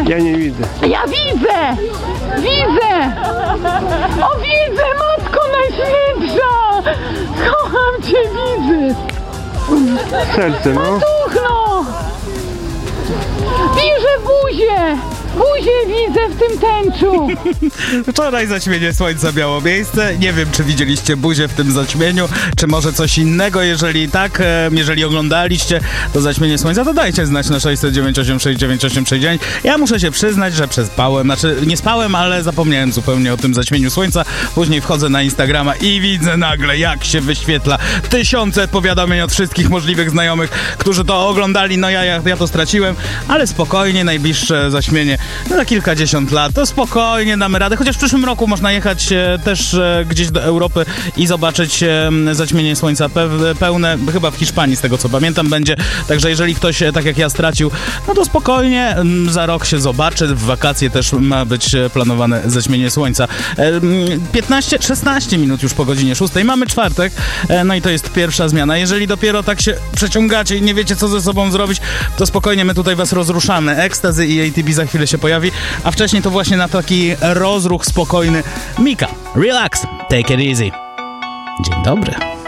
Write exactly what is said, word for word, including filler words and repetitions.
Ja nie widzę. Ja widzę! Widzę! O, widzę! Matko Najświętsza! Kocham cię, widzę! Serce, no. Matuchno! Widzę buzię! Buzię widzę w tym tęczu! Wczoraj zaćmienie słońca miało miejsce. Nie wiem, czy widzieliście buzię w tym zaćmieniu, czy może coś innego. Jeżeli tak, e, jeżeli oglądaliście to zaćmienie słońca, to dajcie znać na sześć dziewięć osiem sześć dziewięć osiem sześć dziewięć. Ja muszę się przyznać, że przespałem, znaczy nie spałem, ale zapomniałem zupełnie o tym zaćmieniu słońca. Później wchodzę na Instagrama i widzę nagle, jak się wyświetla tysiące powiadomień od wszystkich możliwych znajomych, którzy to oglądali. No ja, ja, ja to straciłem, ale spokojnie, najbliższe zaćmienie no, za kilkadziesiąt lat, to spokojnie damy radę, chociaż w przyszłym roku można jechać e, też e, gdzieś do Europy i zobaczyć e, zaćmienie słońca pe- pełne, chyba w Hiszpanii z tego co pamiętam będzie, także jeżeli ktoś e, tak jak ja stracił, no to spokojnie, m, za rok się zobaczy, w wakacje też ma być e, planowane zaćmienie słońca. E, piętnaście, szesnaście minut już po godzinie szóstej, mamy czwartek, e, no i to jest pierwsza zmiana. Jeżeli dopiero tak się przeciągacie i nie wiecie co ze sobą zrobić, to spokojnie, my tutaj was rozruszamy. Ekstazy i A T B za chwilę się pojawi, a wcześniej to właśnie na taki rozruch spokojny Mika. Relax, take it easy. Dzień dobry.